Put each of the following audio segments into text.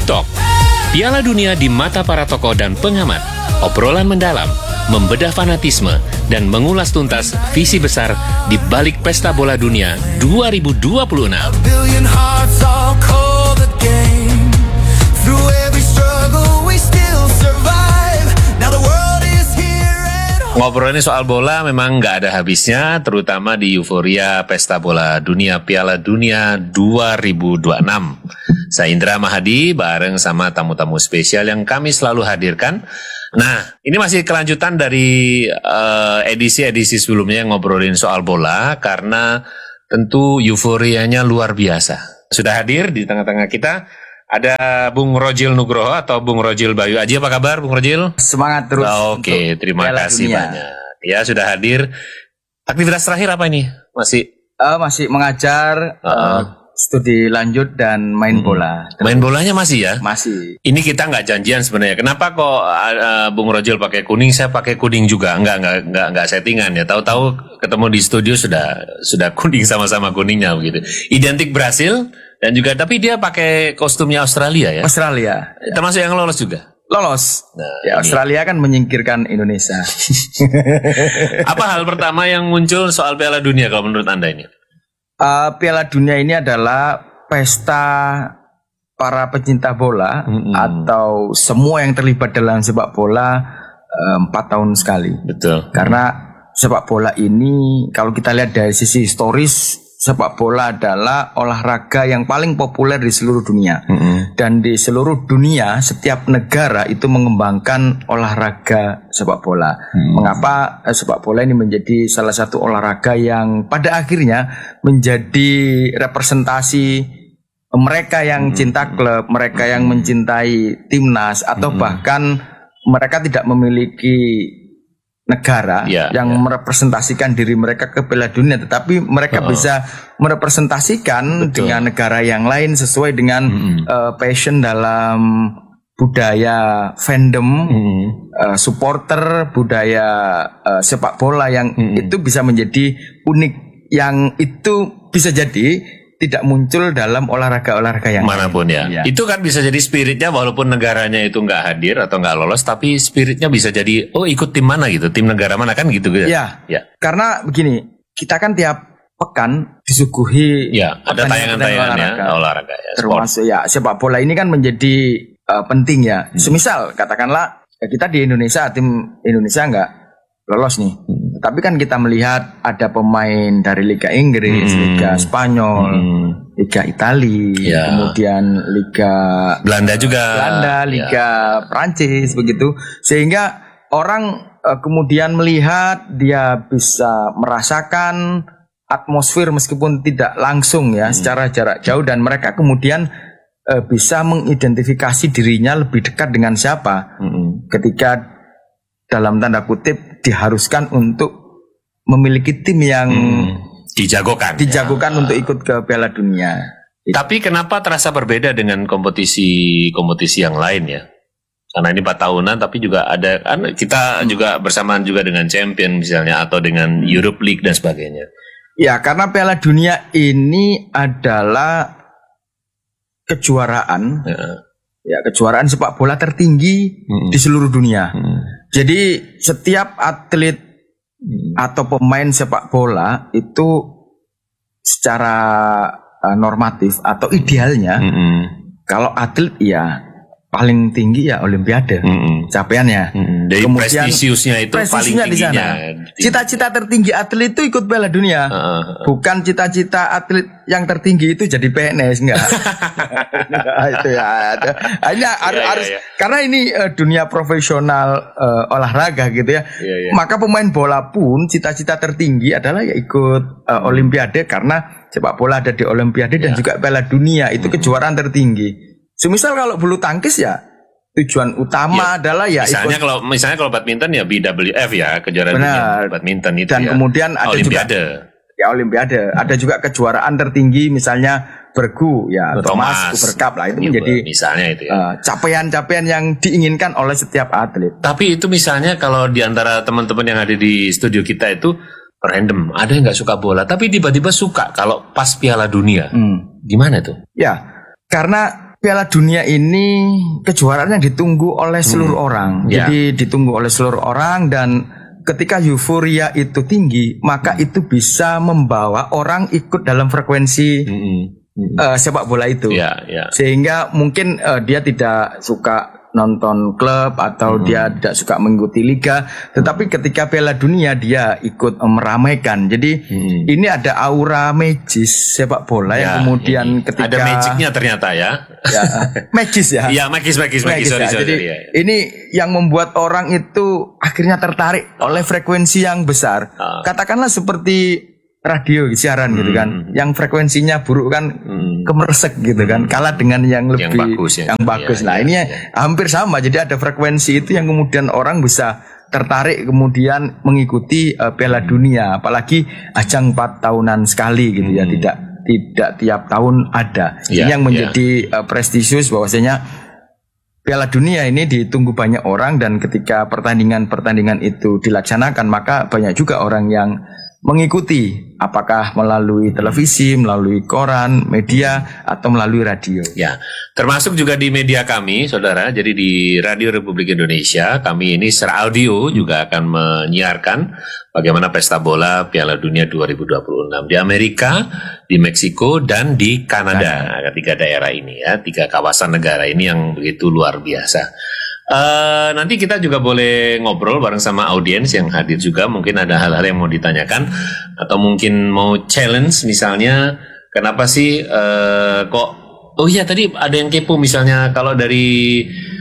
Talk. Piala Dunia di mata para tokoh dan pengamat. Obrolan mendalam, membedah fanatisme, dan mengulas tuntas visi besar di balik Pesta Bola Dunia 2026. Ngobrolnya soal bola memang nggak ada habisnya, terutama di euforia Pesta Bola Dunia Piala Dunia 2026. Saya Indra Mahadi bareng sama tamu-tamu spesial yang kami selalu hadirkan. Nah, ini masih kelanjutan dari edisi-edisi sebelumnya yang ngobrolin soal bola, karena tentu euforianya luar biasa. Sudah hadir di tengah-tengah kita ada Bung Rojil Nugroho atau Bung Rojil Bayu Aji. Apa kabar Bung Rojil? Semangat terus. Oke, terima kasih banyak. Ya, sudah hadir. Aktivitas terakhir apa ini? Masih mengajar, studi lanjut dan main bola. Main bolanya masih ya? Masih. Ini kita nggak janjian sebenarnya. Kenapa kok Bung Rojil pakai kuning, saya pakai kuning juga? Nggak settingan ya. Tahu-tahu ketemu di studio sudah kuning, sama-sama kuningnya begitu. Identik Brasil. Dan juga, tapi dia pakai kostumnya Australia ya? Australia. Ya. Termasuk yang lolos juga? Lolos. Nah, ya, Australia kan menyingkirkan Indonesia. Apa hal pertama yang muncul soal Piala Dunia kalau menurut Anda ini? Piala Dunia ini adalah pesta para pecinta bola atau semua yang terlibat dalam sepak bola 4 tahun sekali. Betul. Karena sepak bola ini kalau kita lihat dari sisi historis, sepak bola adalah olahraga yang paling populer di seluruh dunia. Dan di seluruh dunia setiap negara itu mengembangkan olahraga sepak bola. Mengapa sepak bola ini menjadi salah satu olahraga yang pada akhirnya menjadi representasi mereka yang cinta klub, mereka yang mencintai timnas, atau bahkan mereka tidak memiliki negara yang merepresentasikan diri mereka ke Piala Dunia, tetapi mereka bisa merepresentasikan dengan negara yang lain sesuai dengan passion dalam budaya fandom, supporter, budaya sepak bola yang itu bisa menjadi unik, yang itu bisa jadi tidak muncul dalam olahraga-olahraga yang manapun ya. Itu kan bisa jadi spiritnya, walaupun negaranya itu nggak hadir atau nggak lolos, tapi spiritnya bisa jadi ikut tim mana gitu, tim negara mana kan gitu. Ya. Karena begini, kita kan tiap pekan disuguhi ada tayangan-tayangan olahraga ya, termasuk sepak bola ini kan menjadi penting ya. Semisal katakanlah kita di Indonesia, tim Indonesia nggak lolos nih. Tapi kan kita melihat ada pemain dari Liga Inggris, Liga Spanyol, Liga Italia, kemudian Liga Belanda juga, Liga Prancis begitu. Sehingga orang kemudian melihat, dia bisa merasakan atmosfer meskipun tidak langsung ya, secara jarak jauh, dan mereka kemudian bisa mengidentifikasi dirinya lebih dekat dengan siapa ketika dalam tanda kutip diharuskan untuk memiliki tim yang dijagokan untuk ikut ke Piala Dunia. Tapi kenapa terasa berbeda dengan kompetisi yang lain ya? Karena ini 4 tahunan, tapi juga ada kita juga bersamaan juga dengan Champion misalnya, atau dengan Europe League dan sebagainya. Ya, karena Piala Dunia ini adalah kejuaraan kejuaraan sepak bola tertinggi di seluruh dunia. Jadi setiap atlet atau pemain sepak bola itu secara normatif atau idealnya, kalau atlet paling tinggi Olimpiade capaiannya. Dari kemudian prestisiusnya itu paling di sana. Cita-cita tertinggi atlet itu ikut Piala Dunia. Bukan cita-cita atlet yang tertinggi itu jadi PNS, enggak. Itu hanya harus karena ini dunia profesional olahraga gitu ya. Maka pemain bola pun cita-cita tertinggi adalah ikut Olimpiade, karena sepak bola ada di Olimpiade dan juga Piala Dunia itu kejuaraan tertinggi. Semisal kalau bulu tangkis tujuan utama adalah misalnya kalau badminton BWF kejuaraan dunia badminton itu. Dan kemudian ada Olimpiade. Olimpiade. Ada juga kejuaraan tertinggi misalnya bergu Thomas Cooper Cup itu menjadi misalnya itu capaian-capaian yang diinginkan oleh setiap atlet. Tapi itu misalnya kalau di antara teman-teman yang ada di studio kita itu random, ada yang nggak suka bola tapi tiba-tiba suka kalau pas Piala Dunia. Gimana tuh? Ya, karena Piala Dunia ini kejuaraan yang ditunggu oleh seluruh orang. Jadi ditunggu oleh seluruh orang, dan ketika euforia itu tinggi, maka itu bisa membawa orang ikut dalam frekuensi sepak bola itu. Sehingga mungkin dia tidak suka nonton klub atau dia tidak suka mengikuti liga, tetapi ketika Piala Dunia dia ikut meramaikan. Jadi ini ada aura magis sepak bola yang kemudian ketika ada magicnya ternyata magis ya. Iya, magis. Sorry. Jadi ini yang membuat orang itu akhirnya tertarik oleh frekuensi yang besar. Katakanlah seperti radio siaran gitu kan, yang frekuensinya buruk kan kemersek gitu kan, kalah dengan yang lebih yang bagus. Nah ini hampir sama, jadi ada frekuensi itu yang kemudian orang bisa tertarik kemudian mengikuti Piala Dunia, apalagi ajang 4 tahunan sekali gitu ya, tidak tiap tahun ada. Ini yang menjadi prestisius bahwasanya Piala Dunia ini ditunggu banyak orang, dan ketika pertandingan itu dilaksanakan maka banyak juga orang yang mengikuti, apakah melalui televisi, melalui koran, media, atau melalui radio. Ya, termasuk juga di media kami, saudara. Jadi di Radio Republik Indonesia, kami ini secara audio juga akan menyiarkan bagaimana pesta bola Piala Dunia 2026 di Amerika, di Meksiko, dan di Kanada. Ketiga daerah ini ya, 3 kawasan negara ini yang begitu luar biasa. Nanti kita juga boleh ngobrol bareng sama audiens yang hadir juga. Mungkin ada hal-hal yang mau ditanyakan atau mungkin mau challenge, misalnya kenapa sih kok tadi ada yang kepo, misalnya kalau dari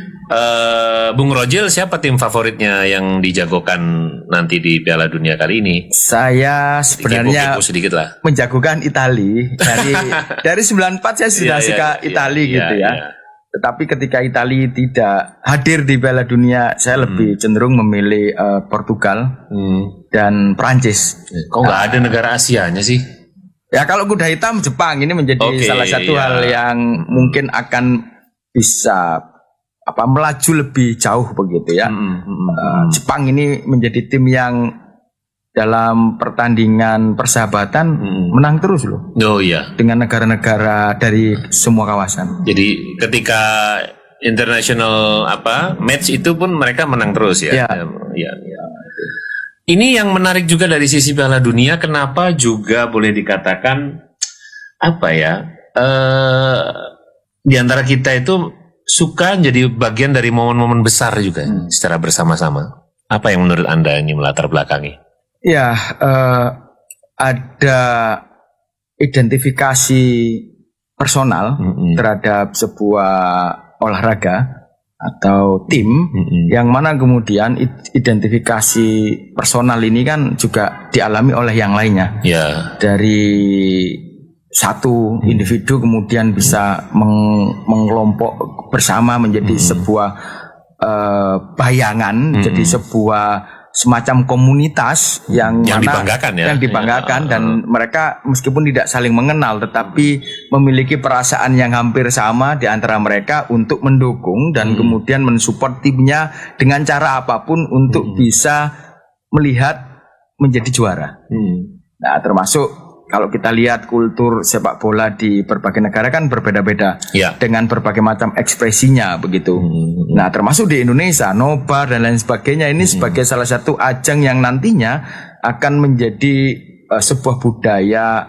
Bung Rojil, siapa tim favoritnya yang dijagokan nanti di Piala Dunia kali ini? Saya sebenarnya kepo sedikit lah, menjagokan Itali. Dari 94 saya sudah suka Itali gitu ya. Tetapi ketika Italia tidak hadir di Piala Dunia, saya lebih cenderung memilih Portugal dan Prancis. Kok nggak ada negara Asianya sih? Ya kalau kuda hitam Jepang ini menjadi salah satu hal yang mungkin akan bisa melaju lebih jauh begitu ya. Jepang ini menjadi tim yang dalam pertandingan persahabatan menang terus loh. Oh iya. Dengan negara-negara dari semua kawasan. Jadi ketika international match itu pun mereka menang terus ya. Ya. Ini yang menarik juga dari sisi Piala Dunia, kenapa juga boleh dikatakan di antara kita itu suka jadi bagian dari momen-momen besar juga secara bersama-sama. Apa yang menurut Anda ini melatar belakangi? Ya, ada identifikasi personal terhadap sebuah olahraga atau tim yang mana kemudian identifikasi personal ini kan juga dialami oleh yang lainnya. Dari satu individu kemudian bisa mengelompok bersama menjadi sebuah bayangan, jadi sebuah semacam komunitas yang dibanggakan dan mereka meskipun tidak saling mengenal tetapi memiliki perasaan yang hampir sama di antara mereka untuk mendukung dan kemudian mensupport timnya dengan cara apapun untuk bisa melihat menjadi juara. Nah, termasuk kalau kita lihat kultur sepak bola di berbagai negara kan berbeda-beda dengan berbagai macam ekspresinya begitu. Nah, termasuk di Indonesia, nobar dan lain sebagainya ini sebagai salah satu ajang yang nantinya akan menjadi sebuah budaya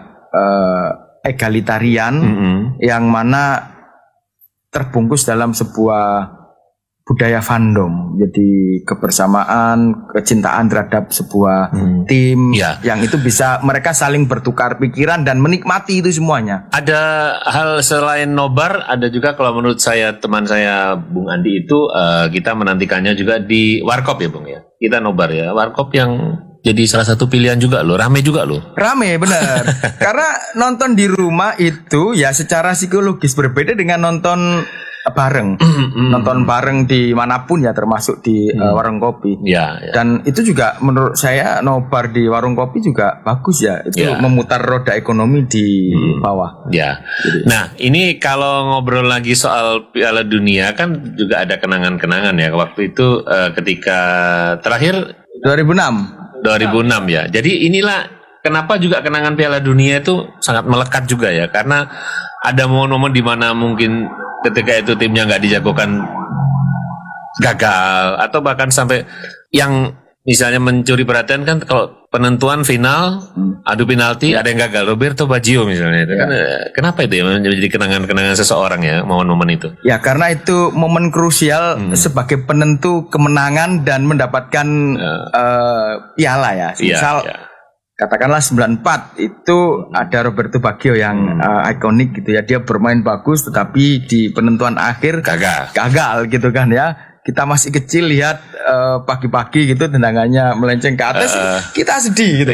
egalitarian yang mana terbungkus dalam sebuah budaya fandom, jadi kebersamaan, kecintaan terhadap sebuah tim yang itu bisa mereka saling bertukar pikiran dan menikmati itu semuanya. Ada hal selain nobar, ada juga kalau menurut saya, teman saya Bung Andi itu kita menantikannya juga di Warkop ya Bung ya. Kita nobar ya, Warkop yang jadi salah satu pilihan juga loh, rame juga loh. Rame benar. Karena nonton di rumah itu ya secara psikologis berbeda dengan nonton bareng, nonton bareng di manapun ya, termasuk di warung kopi. Dan itu juga menurut saya nobar di warung kopi juga bagus ya, itu memutar roda ekonomi di bawah. Nah ini kalau ngobrol lagi soal Piala Dunia kan juga ada kenangan-kenangan ya waktu itu ketika terakhir 2006 ya. Jadi inilah kenapa juga kenangan Piala Dunia itu sangat melekat juga ya, karena ada momen-momen di mana mungkin ketika itu timnya nggak dijagokan gagal, atau bahkan sampai yang misalnya mencuri perhatian kan kalau penentuan final adu penalti ada yang gagal, Roberto Baggio misalnya itu kan, kenapa itu ya menjadi kenangan-kenangan seseorang ya momen-momen itu? Ya karena itu momen krusial sebagai penentu kemenangan dan mendapatkan piala ya. Misal katakanlah 94 itu ada Roberto Baggio yang ikonik gitu ya, dia bermain bagus tetapi di penentuan akhir gagal gitu kan ya. Kita masih kecil lihat pagi-pagi gitu tendangannya melenceng ke atas, kita sedih gitu.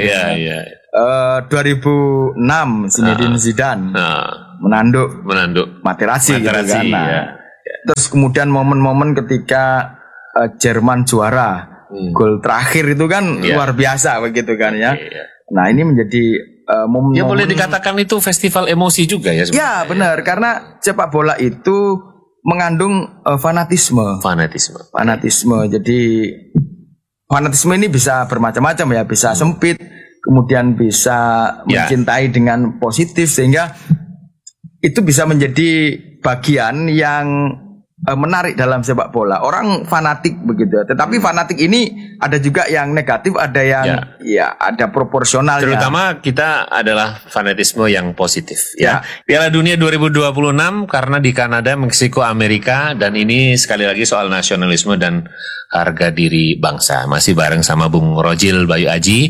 2006 Zinedine Zidane menanduk Materazzi gitu kan. Terus kemudian momen-momen ketika Jerman juara, gol terakhir itu kan luar biasa begitu kan ya. Nah ini menjadi momen. Ya boleh dikatakan itu festival emosi juga ya. Ya benar, karena sepak bola itu mengandung fanatisme. Jadi fanatisme ini bisa bermacam-macam ya, bisa sempit, kemudian bisa mencintai dengan positif, sehingga itu bisa menjadi bagian yang menarik dalam sepak bola. Orang fanatik begitu, tetapi fanatik ini ada juga yang negatif, ada yang ada proporsionalnya. Terutama kita adalah fanatisme yang positif ya. Piala Dunia 2026 karena di Kanada, Meksiko, Amerika, dan ini sekali lagi soal nasionalisme dan harga diri bangsa. Masih bareng sama Bung Rojil Bayu Aji.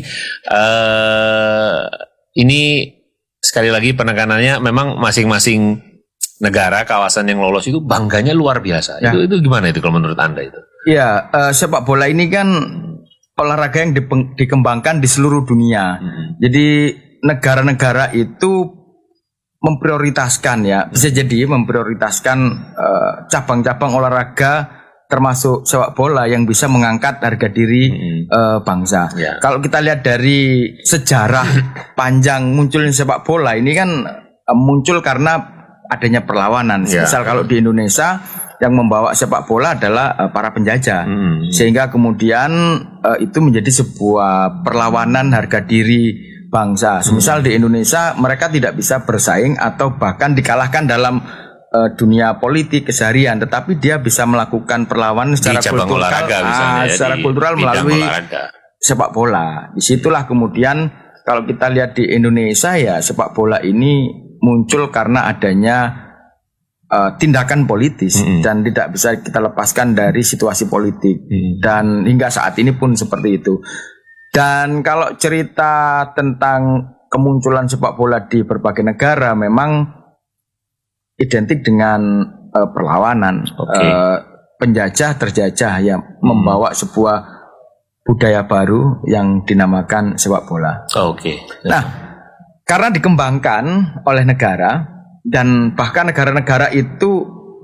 Ini sekali lagi penekanannya memang masing-masing negara, kawasan yang lolos itu bangganya luar biasa. Itu gimana itu kalau menurut Anda itu? Ya, sepak bola ini kan olahraga yang dikembangkan di seluruh dunia. Jadi negara-negara itu memprioritaskan ya, bisa jadi memprioritaskan cabang-cabang olahraga termasuk sepak bola yang bisa mengangkat harga diri bangsa. Kalau kita lihat dari sejarah panjang munculnya sepak bola ini kan muncul karena adanya perlawanan. Misal kalau di Indonesia yang membawa sepak bola adalah para penjajah, sehingga kemudian itu menjadi sebuah perlawanan harga diri bangsa. Misal di Indonesia mereka tidak bisa bersaing atau bahkan dikalahkan dalam dunia politik keseharian, tetapi dia bisa melakukan perlawanan secara kultural, melalui sepak bola. Disitulah kemudian kalau kita lihat di Indonesia ya sepak bola ini muncul karena adanya tindakan politis dan tidak bisa kita lepaskan dari situasi politik dan hingga saat ini pun seperti itu. Dan kalau cerita tentang kemunculan sepak bola di berbagai negara memang identik dengan perlawanan, penjajah terjajah yang membawa sebuah budaya baru yang dinamakan sepak bola. Nah, karena dikembangkan oleh negara dan bahkan negara-negara itu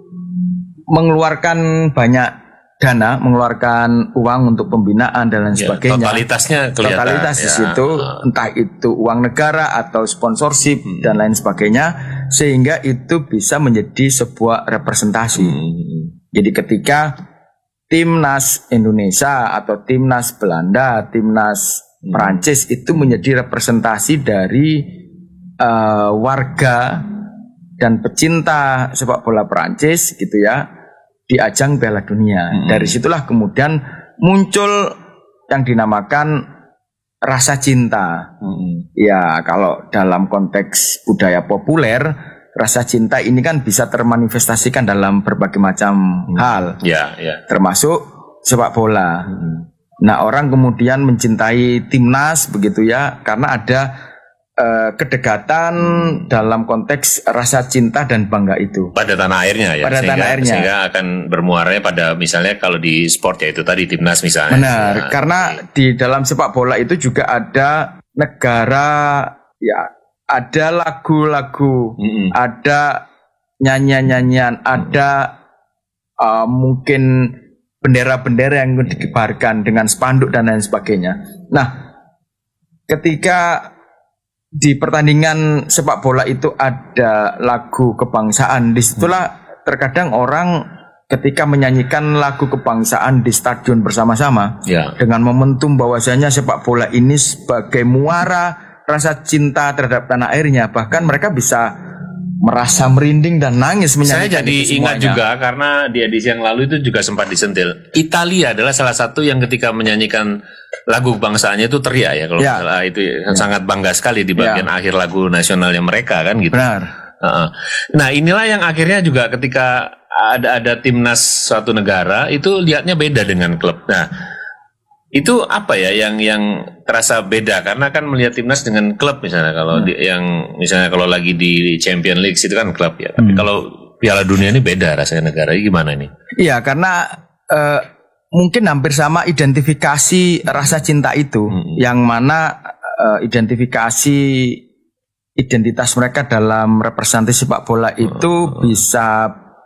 mengeluarkan banyak dana, mengeluarkan uang untuk pembinaan dan lain sebagainya. Totalitasnya kelihatan. Totalitas di situ, entah itu uang negara atau sponsorship dan lain sebagainya, sehingga itu bisa menjadi sebuah representasi. Jadi ketika timnas Indonesia atau timnas Belanda, timnas Perancis itu menjadi representasi dari warga dan pecinta sepak bola Perancis gitu ya di ajang Piala Dunia. Dari situlah kemudian muncul yang dinamakan rasa cinta. Ya kalau dalam konteks budaya populer, rasa cinta ini kan bisa termanifestasikan dalam berbagai macam hal, termasuk sepak bola. Nah, orang kemudian mencintai timnas begitu ya karena ada kedekatan dalam konteks rasa cinta dan bangga itu pada tanah airnya ya. Sehingga akan bermuaranya pada misalnya kalau di sport ya itu tadi timnas misalnya. Benar, karena di dalam sepak bola itu juga ada negara ya, ada lagu-lagu, ada nyanyian-nyanyian, ada mungkin bendera-bendera yang dikibarkan dengan spanduk dan lain sebagainya. Nah, ketika di pertandingan sepak bola itu ada lagu kebangsaan, disitulah terkadang orang ketika menyanyikan lagu kebangsaan di stadion bersama-sama dengan momentum bahwasanya sepak bola ini sebagai muara rasa cinta terhadap tanah airnya, bahkan mereka bisa merasa merinding dan nangis menyanyikan. Saya jadi ingat juga karena di edisi yang lalu itu juga sempat disentil. Italia adalah salah satu yang ketika menyanyikan lagu kebangsaannya itu teriak ya kalau salah, itu sangat bangga sekali di bagian akhir lagu nasionalnya mereka kan gitu. Benar. Nah inilah yang akhirnya juga ketika ada timnas suatu negara itu lihatnya beda dengan klub. Nah itu apa ya yang terasa beda karena kan melihat timnas dengan klub misalnya kalau misalnya kalau lagi di Champions League itu kan klub ya. Tapi kalau Piala Dunia ini beda rasanya negara. Gimana ini? Iya karena mungkin hampir sama identifikasi rasa cinta itu yang mana identifikasi identitas mereka dalam representasi sepak bola itu bisa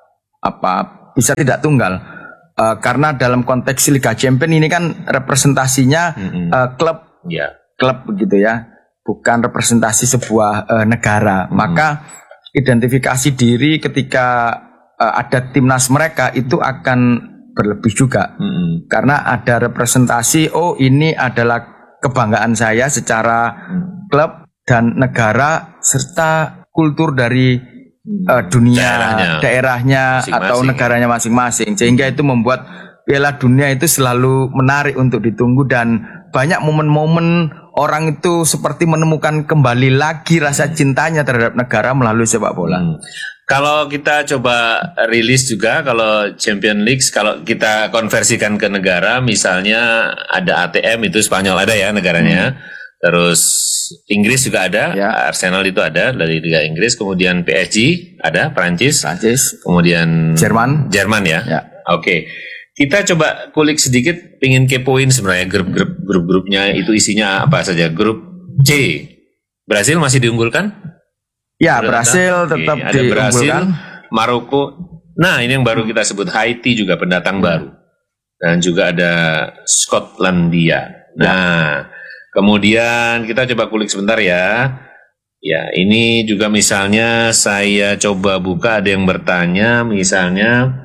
tidak tunggal. Karena dalam konteks Liga Champions ini kan representasinya klub begitu ya, bukan representasi sebuah negara. Maka identifikasi diri ketika ada timnas mereka itu akan berlebih juga, karena ada representasi. Oh ini adalah kebanggaan saya secara klub dan negara serta kultur dari dunia daerahnya atau negaranya masing-masing, sehingga itu membuat Piala Dunia itu selalu menarik untuk ditunggu dan banyak momen-momen orang itu seperti menemukan kembali lagi rasa cintanya terhadap negara melalui sepak bola. Kalau kita coba rilis juga kalau Champions League kalau kita konversikan ke negara, misalnya ada ATM itu Spanyol ada ya negaranya. Terus Inggris juga ada, Arsenal itu ada dari Liga Inggris, kemudian PSG ada, Prancis, kemudian Jerman ya. Oke. Kita coba kulik sedikit, pingin kepoin sebenarnya grup-grupnya itu isinya apa saja. Grup C, Brasil masih diunggulkan? Ya, Brasil tetap ada diunggulkan. Brasil, Maroko. Nah, ini yang baru kita sebut, Haiti juga pendatang baru. Dan juga ada Skotlandia. Nah, kemudian kita coba kulik sebentar ya. Ya, ini juga misalnya saya coba buka, ada yang bertanya misalnya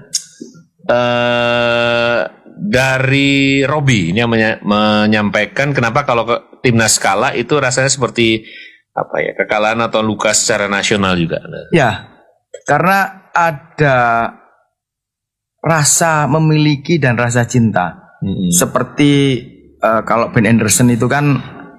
dari Robi ini yang menyampaikan kenapa kalau timnas kalah itu rasanya seperti apa ya, kekalahan atau luka secara nasional juga. Ya, karena ada rasa memiliki dan rasa cinta. Seperti kalau Ben Anderson itu kan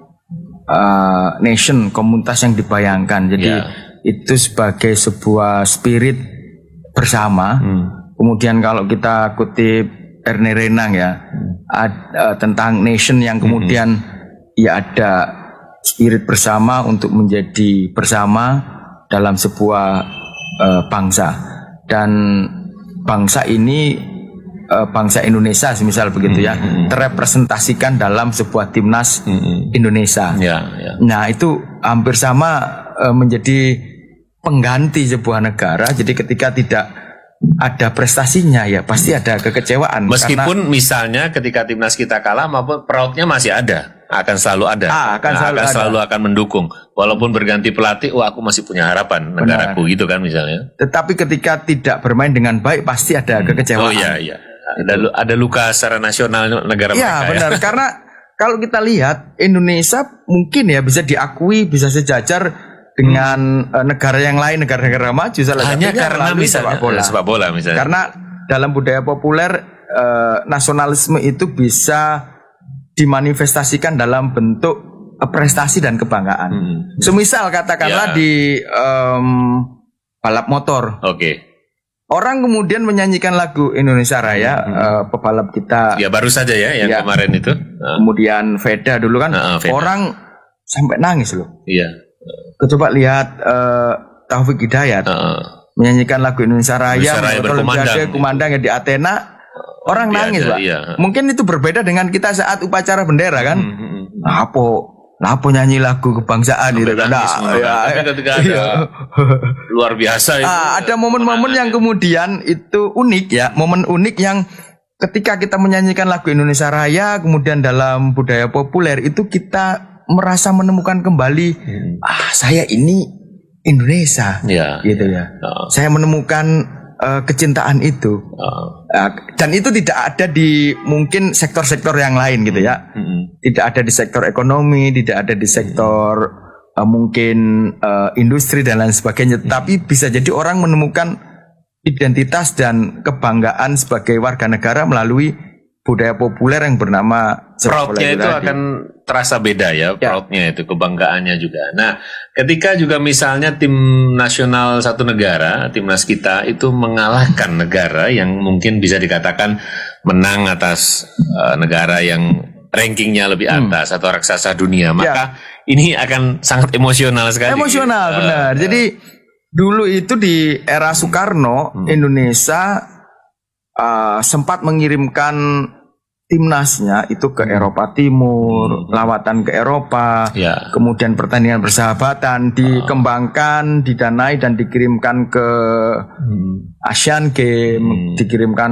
nation, komunitas yang dibayangkan. Jadi itu sebagai sebuah spirit bersama. Kemudian kalau kita kutip Erne Renang ya, tentang nation yang kemudian ya ada spirit bersama untuk menjadi bersama dalam sebuah bangsa. Dan bangsa ini bangsa Indonesia semisal begitu ya, terrepresentasikan dalam sebuah timnas Indonesia. Nah itu hampir sama menjadi pengganti sebuah negara. Jadi ketika tidak ada prestasinya ya pasti ada kekecewaan. Meskipun misalnya ketika timnas kita kalah maupun proudnya masih ada, akan selalu ada, akan mendukung. Walaupun berganti pelatih, aku masih punya harapan negaraku gitu kan misalnya. Tetapi ketika tidak bermain dengan baik pasti ada kekecewaan. Oh iya. Ada luka secara nasional negara mereka. Iya benar, karena kalau kita lihat Indonesia mungkin ya bisa diakui, bisa sejajar dengan negara yang lain, negara-negara maju, salah hanya karena misalnya sepak bola misalnya. Karena dalam budaya populer nasionalisme itu bisa dimanifestasikan dalam bentuk prestasi dan kebanggaan. Semisal katakanlah di balap motor. Orang kemudian menyanyikan lagu Indonesia Raya, pebalap kita. Ya baru saja ya yang kemarin itu. Kemudian Veda dulu kan, orang sampai nangis loh. Iya. Coba lihat Taufik Hidayat menyanyikan lagu Indonesia Raya, berkumandang di Athena, orang nangis Pak. Mungkin itu berbeda dengan kita saat upacara bendera kan. Lapo nyanyi lagu kebangsaan itu kan. Tapi ketika ada luar biasa itu. Ada momen-momen yang kemudian itu unik ya, momen unik yang ketika kita menyanyikan lagu Indonesia Raya, kemudian dalam budaya populer itu kita merasa menemukan kembali saya ini Indonesia gitu ya. Saya menemukan kecintaan itu. Dan itu tidak ada di mungkin sektor-sektor yang lain gitu ya. Tidak ada di sektor ekonomi, tidak ada di sektor mungkin industri dan lain sebagainya. Tapi bisa jadi orang menemukan identitas dan kebanggaan sebagai warga negara melalui budaya populer yang bernama sepak bola Proudnya itu tadi. akan terasa beda ya, proudnya itu, kebanggaannya juga. Nah, ketika juga misalnya tim nasional satu negara, timnas kita itu mengalahkan negara yang mungkin bisa dikatakan menang atas negara yang rankingnya lebih atas atau raksasa dunia, maka ini akan sangat emosional sekali. Emosional, benar. Jadi dulu itu di era Soekarno, Indonesia sempat mengirimkan timnasnya itu ke Eropa Timur, lawatan ke Eropa, kemudian pertandingan persahabatan dikembangkan, didanai dan dikirimkan ke Asian Games, dikirimkan